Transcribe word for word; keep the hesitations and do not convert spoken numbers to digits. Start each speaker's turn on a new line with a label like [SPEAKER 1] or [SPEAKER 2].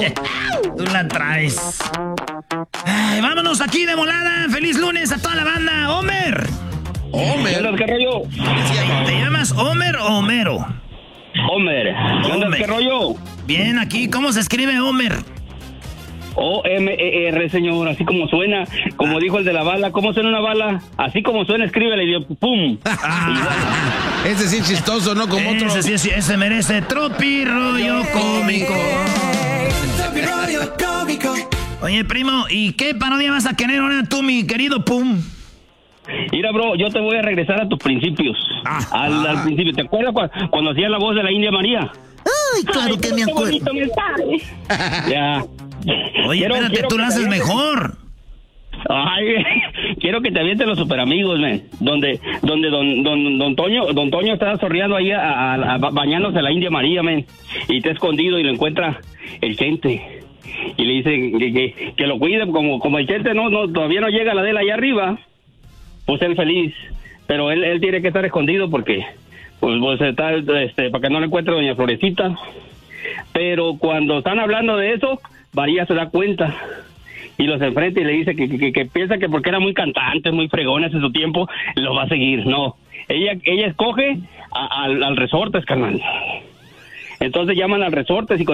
[SPEAKER 1] Tú la traes. Ay, vámonos aquí de volada. Feliz lunes a toda la banda. Homer.
[SPEAKER 2] Homer.
[SPEAKER 3] ¿Qué rollo?
[SPEAKER 1] ¿Te llamas Homer o Homero?
[SPEAKER 3] Homer.
[SPEAKER 1] Homer.
[SPEAKER 3] ¿Qué rollo?
[SPEAKER 1] Bien, aquí. ¿Cómo se escribe Homer?
[SPEAKER 3] O M E R, señor, así como suena, como dijo el de la bala. ¿Cómo suena una bala? Así como suena, escríbele y dio pum.
[SPEAKER 2] Ese sí es chistoso, ¿no? Como otro.
[SPEAKER 1] Ese sí, sí, ese merece Tropi Rollo Cómico. Oye, primo, ¿y qué parodia vas a querer ahora tú, mi querido Pum?
[SPEAKER 3] Mira, bro, yo te voy a regresar a tus principios.
[SPEAKER 1] Ah,
[SPEAKER 3] al,
[SPEAKER 2] ah.
[SPEAKER 3] al principio. ¿Te acuerdas cuando, cuando hacía la voz de la India María?
[SPEAKER 1] Ay, claro que me acuerdo.
[SPEAKER 3] Ya.
[SPEAKER 1] Oye,
[SPEAKER 3] Quiero-
[SPEAKER 1] espérate,
[SPEAKER 3] quiero
[SPEAKER 1] tú
[SPEAKER 3] que
[SPEAKER 1] lo
[SPEAKER 3] te
[SPEAKER 1] haces
[SPEAKER 3] avientes.
[SPEAKER 1] mejor.
[SPEAKER 3] Ay, quiero que te avientes los super amigos, man. Donde, donde don, don, don Toño, don Toño está sorriando ahí a, a, a bañándose a la India María, man. Y está escondido y lo encuentra el Chente. Y le dice que, que, que lo cuide, como, como el Chente no, no, todavía no llega a la de él allá arriba, pues él feliz. Pero él, él tiene que estar escondido porque, pues, pues está, este, para que no le encuentre doña Florecita. Pero cuando están hablando de eso, María se da cuenta y los enfrenta y le dice que, que, que piensa que porque era muy cantante, muy fregón hace su tiempo, lo va a seguir. No, ella ella escoge a, al, al resortes, carnal. Entonces llaman al resortes y